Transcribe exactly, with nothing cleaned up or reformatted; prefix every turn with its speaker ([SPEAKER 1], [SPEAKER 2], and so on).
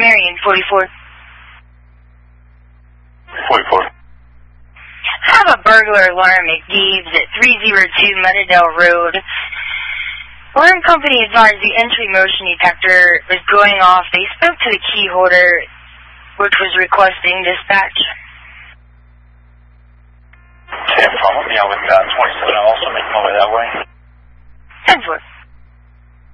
[SPEAKER 1] Marion, forty-four.
[SPEAKER 2] forty-four.
[SPEAKER 1] I have a burglar alarm at Deeves at three oh two Meadowdale Road. Alarm company advised the entry motion detector was going off. They spoke to the key holder, which was requesting dispatch.
[SPEAKER 2] ten, follow me. I live down twenty-seven. I'll also make my way that way.
[SPEAKER 1] ten four.